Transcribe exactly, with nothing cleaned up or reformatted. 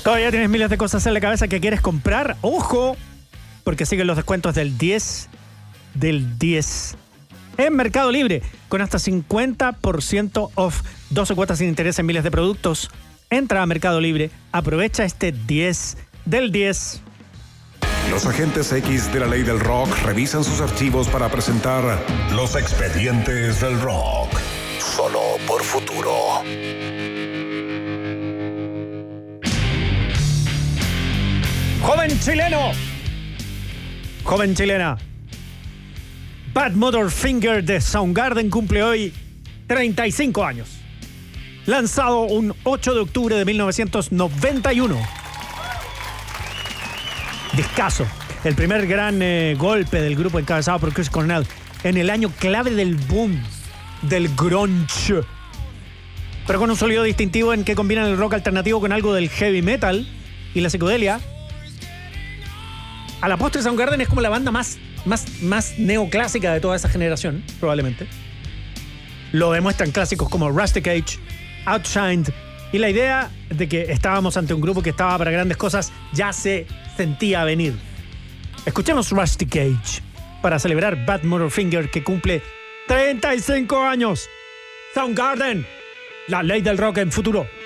¿Todavía tienes miles de cosas en la cabeza que quieres comprar? ¡Ojo! Porque siguen los descuentos del diez del diez en Mercado Libre, con hasta cincuenta por ciento off, doce cuotas sin interés en miles de productos. Entra a Mercado Libre, aprovecha este diez del diez. Los agentes X de la ley del rock revisan sus archivos para presentar Los Expedientes del Rock, solo por Futuro. Joven chileno, joven chilena, Badmotorfinger de Soundgarden cumple hoy treinta y cinco años. Lanzado un ocho de octubre de mil novecientos noventa y uno. Discazo. El primer gran eh, golpe del grupo encabezado por Chris Cornell en el año clave del boom del grunge. Pero con un sonido distintivo en que combinan el rock alternativo con algo del heavy metal y la psicodelia. A la postre, Soundgarden es como la banda más, más, más neoclásica de toda esa generación, probablemente. Lo demuestran clásicos como Rusty Cage, Outshined, y la idea de que estábamos ante un grupo que estaba para grandes cosas ya se sentía venir. Escuchemos Rusty Cage para celebrar Badmotorfinger, que cumple treinta y cinco años. Soundgarden, la ley del rock en Futuro.